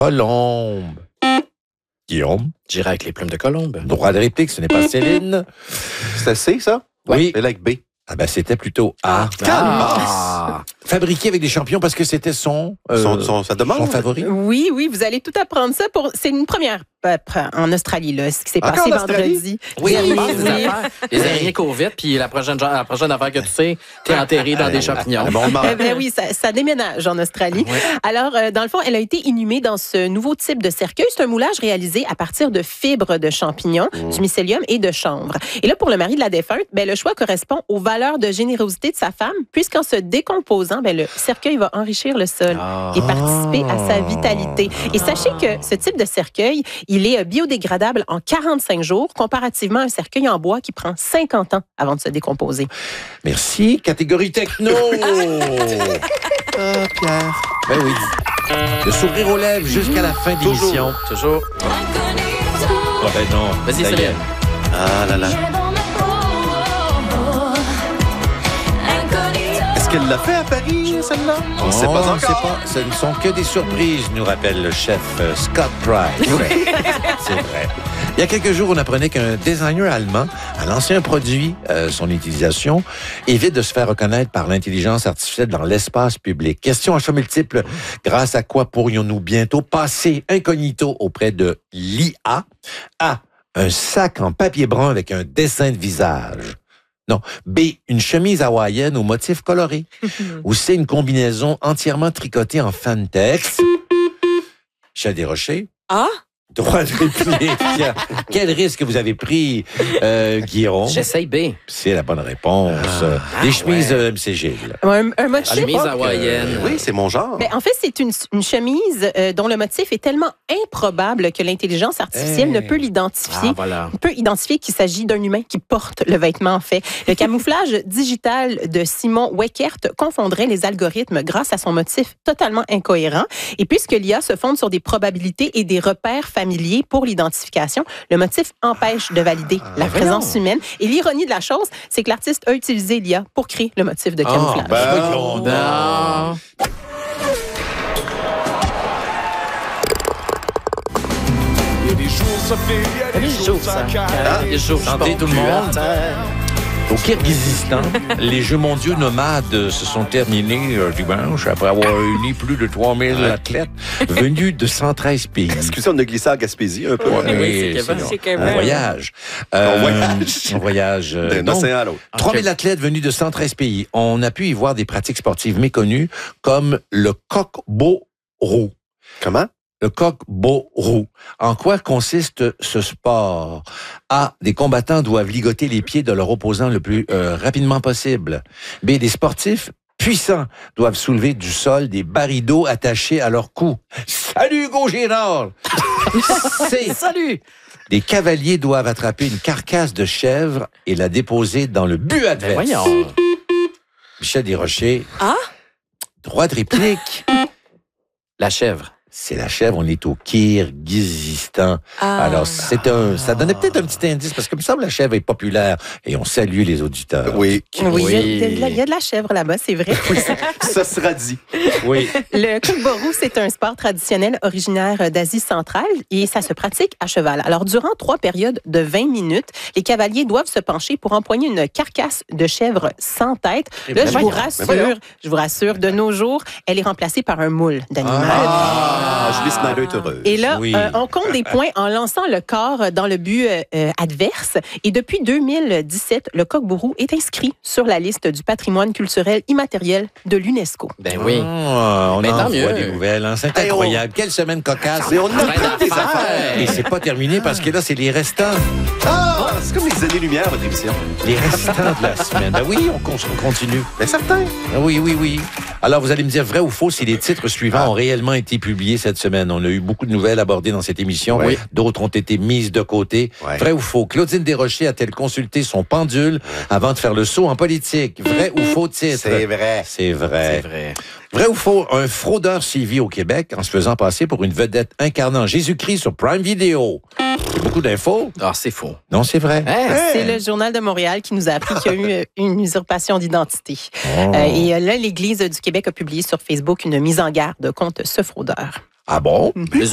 Colombe. Guillaume. J'irai avec les plumes de colombe. Droit de réplique, ce n'est pas Céline. C'était C, ça? Oui. C'est avec B. Ah ben, c'était plutôt A. Fabriqué avec des champignons parce que c'était sa demande. Son favori. Oui, vous allez tout apprendre ça. C'est une première en Australie, là, ce qui s'est Encore passé en Australie? vendredi. Oui, Oui. les araignées courent vite, puis la prochaine affaire que tu sais, t'es enterré dans des champignons. Oui, ça déménage en Australie. Ouais. Alors, dans le fond, elle a été inhumée dans ce nouveau type de cercueil. C'est un moulage réalisé à partir de fibres de champignons, du mycélium et de chanvre. Et là, pour le mari de la défunte, le choix correspond aux valeurs de générosité de sa femme, puisqu'en se décomposant, le cercueil va enrichir le sol et participer à sa vitalité. Et sachez que ce type de cercueil, il est biodégradable en 45 jours, comparativement à un cercueil en bois qui prend 50 ans avant de se décomposer. Merci. Catégorie techno. Pierre. Ben oui. Le sourire aux lèvres jusqu'à la fin de l'émission. Toujours. Ah ben non. Vas-y, Ça y est. Céline. Ah là là. Est-ce qu'elle l'a fait à Paris, celle-là? On ne sait pas On ne sait encore. pas. Ce ne sont que des surprises, nous rappelle le chef Scott Price. C'est vrai. Il y a quelques jours, on apprenait qu'un designer allemand a lancé un produit. Son utilisation évite de se faire reconnaître par l'intelligence artificielle dans l'espace public. Question à choix multiples. Grâce à quoi pourrions-nous bientôt passer incognito auprès de l'IA? A. Un sac en papier brun avec un dessin de visage. Non. B, une chemise hawaïenne aux motifs colorés. Ou C, une combinaison entièrement tricotée en fantex. Michel Desrochers. Ah? Droit de réplique. Quel risque vous avez pris, Guillaume? J'essaye B. C'est la bonne réponse. Les chemises MCG. Un motif. Chemise hawaïenne. Oui, c'est mon genre. En fait, c'est une chemise dont le motif est tellement improbable que l'intelligence artificielle ne peut l'identifier. Ah, voilà. On peut identifier qu'il s'agit d'un humain qui porte le vêtement, en fait. Le camouflage digital de Simon Weckert confondrait les algorithmes grâce à son motif totalement incohérent. Et puisque l'IA se fonde sur des probabilités et des repères familiers pour l'identification, le motif empêche de valider la présence humaine. Et l'ironie de la chose, c'est que l'artiste a utilisé l'IA pour créer le motif de camouflage. Non. Santé tout le monde. Au Kirghizistan, les Jeux mondiaux nomades se sont terminés dimanche après avoir réuni plus de 3000 athlètes venus de 113 pays. Excusez, on a glissé en Gaspésie un peu. Oui, c'est un voyage. Un voyage. D'un Donc, océan à l'autre. 3000 athlètes venus de 113 pays. On a pu y voir des pratiques sportives méconnues comme le coq-beau-roux. Comment? Le coq-beau-roux. En quoi consiste ce sport? A. Des combattants doivent ligoter les pieds de leur opposant le plus rapidement possible. B. Des sportifs puissants doivent soulever du sol des barils d'eau attachés à leur cou. Salut, Hugo Girard! C. Salut! Des cavaliers doivent attraper une carcasse de chèvre et la déposer dans le but adverse. Voyons. Michel Desrochers. Ah? Droit de réplique. La chèvre. C'est la chèvre, on est au Kirghizistan. Alors, ça donnait peut-être un petit indice, parce que, il me semble, la chèvre est populaire, et on salue les auditeurs. Oui. Oui, il y a de la chèvre là-bas, c'est vrai. Ça sera dit. Oui. Le coq-beau-roux, c'est un sport traditionnel originaire d'Asie centrale et ça se pratique à cheval. Alors, durant 3 périodes de 20 minutes, les cavaliers doivent se pencher pour empoigner une carcasse de chèvre sans tête. Là, je vous rassure, de nos jours, elle est remplacée par un moule d'animal. Julie Snyder est heureuse. Et là, Oui. on compte des points en lançant le corps dans le but adverse. Et depuis 2017, le coq-beau-roux est inscrit sur la liste du patrimoine culturel immatériel de l'UNESCO. Ben oui. On Mais tant en mieux. voit des nouvelles. Hein. C'est incroyable. Quelle semaine cocasse. Mais on a Plein des d'affaires. affaires. Et c'est pas terminé parce que là, c'est les restants. C'est comme les années-lumière, votre émission. Les restants de la semaine. Ben oui, on continue. Mais certain. Ah oui. Alors, vous allez me dire vrai ou faux si les titres suivants ont réellement été publiés cette semaine. On a eu beaucoup de nouvelles abordées dans cette émission. Oui. D'autres ont été mises de côté. Ouais. Vrai ou faux? Claudine Desrochers a-t-elle consulté son pendule avant de faire le saut en politique? Vrai ou faux titre? C'est vrai. C'est vrai. C'est vrai. Vrai ou faux? Un fraudeur sévit au Québec en se faisant passer pour une vedette incarnant Jésus-Christ sur Prime Video. C'est beaucoup d'infos. Ah, c'est faux. Non, c'est vrai. Hein? C'est le Journal de Montréal qui nous a appris qu'il y a eu une usurpation d'identité. Oh. Et là, l'Église du Québec a publié sur Facebook une mise en garde contre ce fraudeur. Ah bon?